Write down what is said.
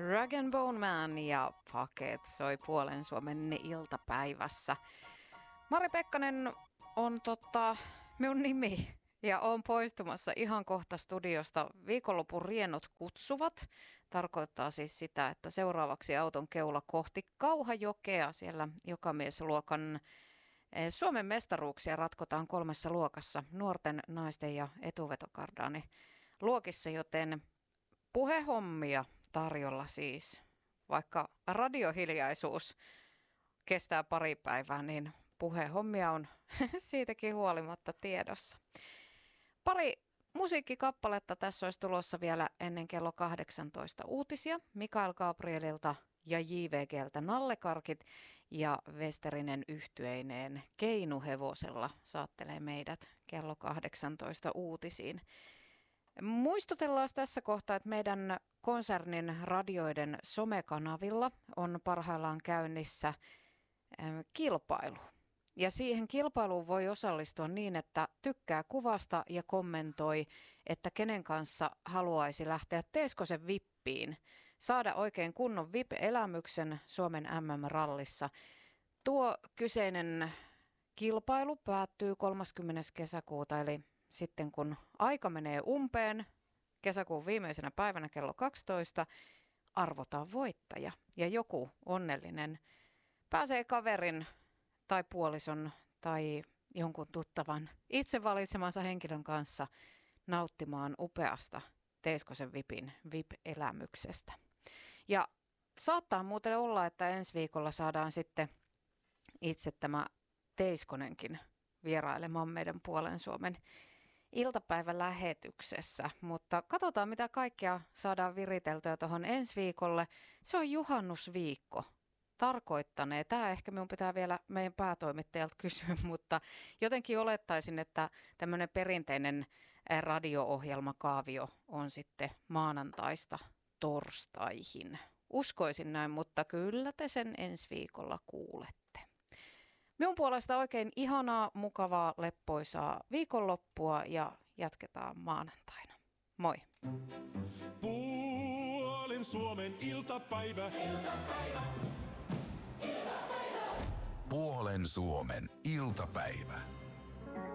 Rag and Bone Man ja Paket soi Puolen Suomen iltapäivässä. Mari Pekkanen on minun nimi ja on poistumassa ihan kohta studiosta. Viikonlopun riennot kutsuvat. Tarkoittaa siis sitä, että seuraavaksi auton keula kohti Kauhajokea. Siellä jokamiesluokan Suomen mestaruuksia ratkotaan 3 luokassa. Nuorten, naisten ja etuvetokardaani luokissa, joten puhehommia tarjolla siis. Vaikka radiohiljaisuus kestää pari päivää, niin puhehommia on siitäkin huolimatta tiedossa. Pari musiikkikappaletta tässä olisi tulossa vielä ennen kello 18 uutisia. Mikael Gabrielilta ja JVGltä Nallekarkit ja Westerinen yhtyeineen Keinuhevosella saattelee meidät kello 18 uutisiin. Muistutellaan tässä kohtaa, että meidän konsernin radioiden somekanavilla on parhaillaan käynnissä kilpailu. Ja siihen kilpailuun voi osallistua niin, että tykkää kuvasta ja kommentoi, että kenen kanssa haluaisi lähteä Teeskosen vippiin, saada oikein kunnon VIP-elämyksen Suomen MM-rallissa. Tuo kyseinen kilpailu päättyy 30. kesäkuuta, eli sitten kun aika menee umpeen, kesäkuun viimeisenä päivänä kello 12, arvotaan voittaja. Ja joku onnellinen pääsee kaverin tai puolison tai jonkun tuttavan itse valitsemansa henkilön kanssa nauttimaan upeasta Teeskosen VIPin VIP-elämyksestä. Ja saattaa muuten olla, että ensi viikolla saadaan sitten itse tämä Teiskonenkin vierailemaan meidän Puolen Suomen iltapäivän lähetyksessä, mutta katsotaan mitä kaikkea saadaan viriteltyä tuohon ensi viikolle. Se on juhannusviikko. Tarkoittanee. Tämä ehkä minun pitää vielä meidän päätoimittajalta kysyä, mutta jotenkin olettaisin, että tämmöinen perinteinen radio-ohjelmakaavio on sitten maanantaista torstaihin. Uskoisin näin, mutta kyllä te sen ensi viikolla kuulette. Minun puolesta oikein ihanaa, mukavaa, leppoisaa viikonloppua ja jatketaan maanantaina. Moi! Puolen Suomen iltapäivä. Puolen Suomen iltapäivä.